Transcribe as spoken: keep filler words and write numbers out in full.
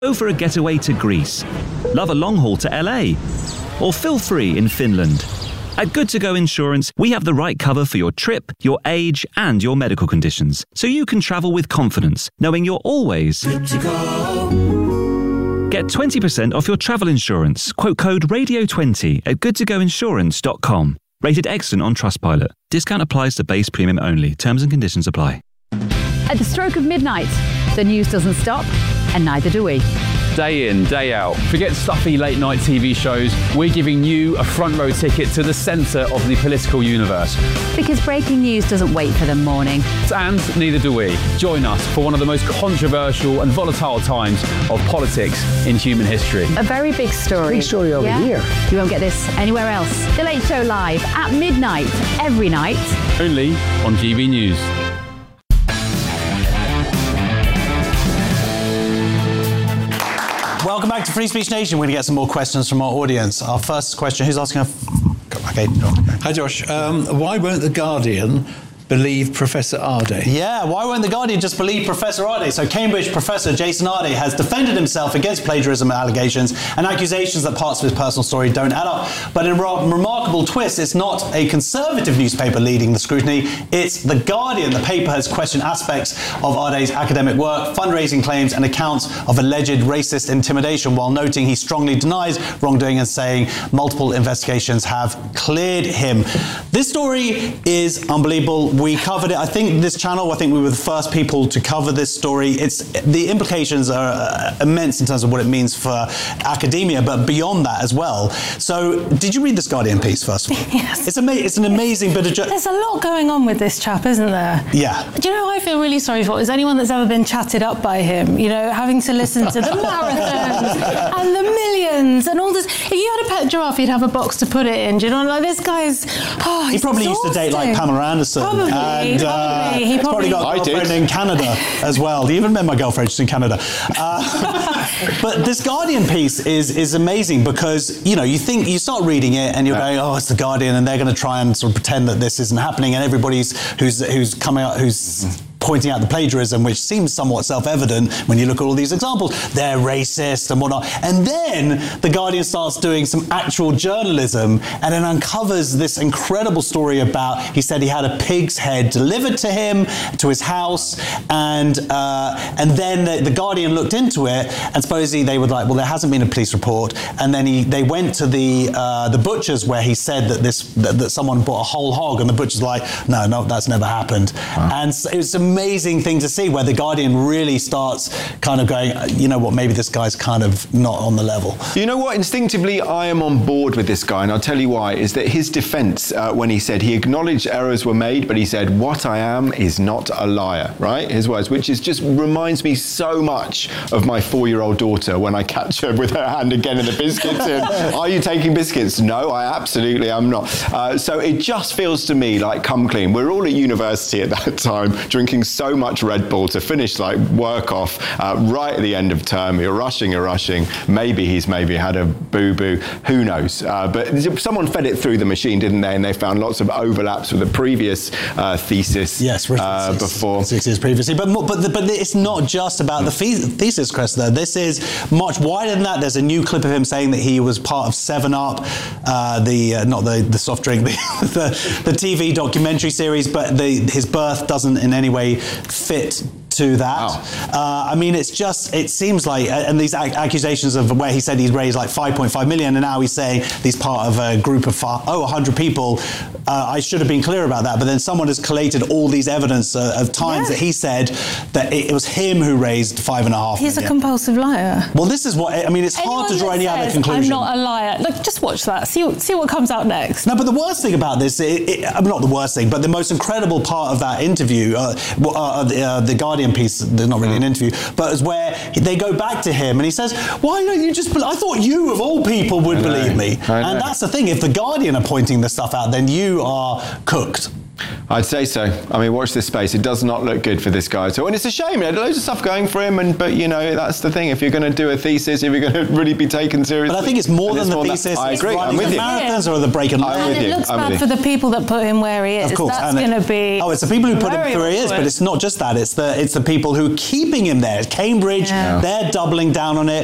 Go for a getaway to Greece, love a long haul to L A, or feel free in Finland. At Good to Go Insurance, we have the right cover for your trip, your age, and your medical conditions, so you can travel with confidence, knowing you're always good to go. Get twenty percent off your travel insurance. Quote code radio twenty at good to go insurance dot com. Rated excellent on Trustpilot. Discount applies to base premium only. Terms and conditions apply. At the stroke of midnight, the news doesn't stop, and neither do we. Day in, day out. Forget stuffy late night T V shows. We're giving you a front row ticket to the centre of the political universe. Because breaking news doesn't wait for the morning. And neither do we. Join us for one of the most controversial and volatile times of politics in human history. A very big story. Big story over yeah? here. You won't get this anywhere else. The Late Show live at midnight, every night. Only on G B News. Welcome back to Free Speech Nation. We're going to get some more questions from our audience. Our first question, who's asking? A... Okay. Hi, Josh. Um, why won't The Guardian believe Professor Ardé? Yeah, why won't The Guardian just believe Professor Ardé? So Cambridge professor Jason Ardé has defended himself against plagiarism allegations and accusations that parts of his personal story don't add up. But in a remarkable twist, it's not a conservative newspaper leading the scrutiny, it's The Guardian. The paper has questioned aspects of Ardé's academic work, fundraising claims and accounts of alleged racist intimidation, while noting he strongly denies wrongdoing and saying multiple investigations have cleared him. This story is unbelievable. We covered it. I think this channel, I think we were the first people to cover this story. It's the implications are uh, immense in terms of what it means for academia, but beyond that as well. So, did you read this Guardian piece first of all? Yes. It's, ama- it's an amazing bit of... Ju- There's a lot going on with this chap, isn't there? Yeah. Do you know who I feel really sorry for? Is anyone that's ever been chatted up by him, you know, having to listen to the marathons and the millions and all this. If you had a pet giraffe, you'd have a box to put it in. Do you know, like this guy's... Oh, he probably exhausting. used to date like Pamela Anderson. Probably. And, uh, probably. He probably, probably got a girlfriend in Canada as well. Do you even met my girlfriend? She's in Canada. Uh, but this Guardian piece is is amazing because, you know, you think, you start reading it and you're yeah. going, oh, it's the Guardian, and they're going to try and sort of pretend that this isn't happening, and everybody's who's who's coming out, who's mm-hmm. pointing out the plagiarism, which seems somewhat self-evident when you look at all these examples. They're racist and whatnot. And then The Guardian starts doing some actual journalism and then uncovers this incredible story about, he said he had a pig's head delivered to him, to his house, and uh, and then the, the Guardian looked into it, and supposedly they were like, well, there hasn't been a police report. And then he they went to the uh, the butcher's where he said that this that, that someone bought a whole hog, and the butcher's like, no, no, that's never happened. Wow. And so it was amazing thing to see where the Guardian really starts kind of going, you know what, maybe this guy's kind of not on the level. You know what, instinctively I am on board with this guy, and I'll tell you why, is that his defence uh, when he said he acknowledged errors were made, but he said, what I am is not a liar, right? His words, which is just reminds me so much of my four-year-old daughter when I catch her with her hand again in the biscuits and, are you taking biscuits? No, I absolutely am not. Uh, so it just feels to me like come clean. We're all at university at that time, drinking so much Red Bull to finish like work off uh, right at the end of term. You're rushing, you're rushing. Maybe he's maybe had a boo-boo. Who knows? Uh, but someone fed it through the machine, didn't they? And they found lots of overlaps with the previous uh, thesis. Yes, uh, six, before six years previously. But but the, but it's not just about the thesis, Chris. Though this is much wider than that. There's a new clip of him saying that he was part of Seven Up, uh, the uh, not the the soft drink, the, the the T V documentary series, but the his birth doesn't in any way fit to that. Wow. Uh, I mean, it's just, it seems like, and these ac- accusations of where he said he's raised like five point five million, and now he's saying he's part of a group of, five, oh, one hundred people. Uh, I should have been clear about that, but then someone has collated all these evidence uh, of times yeah. that he said that it, it was him who raised five and a half He's million. a compulsive liar. Well, this is what, I mean, it's Anyone hard to draw any says, other conclusion. I'm not a liar. Look, just watch that. See, see what comes out next. No, but the worst thing about this, it, it, I mean, not the worst thing, but the most incredible part of that interview, uh, uh, the, uh, the Guardian piece, they're not really an interview, but it's where they go back to him and he says, why don't you just, be- I thought you of all people would believe me. And that's the thing, if the Guardian are pointing this stuff out, then you are cooked. I'd say so. I mean, watch this space. It does not look good for this guy at all. And it's a shame. He had loads of stuff going for him, and but, you know, that's the thing. If you're going to do a thesis, if you're going to really be taken seriously... But I think it's more than it's the more thesis. I it's agree. I'm with the you. marathons or the break and I'm learn. with And you. it looks I'm bad with for you. the people that put him where he is. Of course. That's and it- going to be... Oh, it's the people who put him very where he is, awkward. but it's not just that. It's the, it's the people who are keeping him there. Cambridge, Yeah. they're doubling down on it.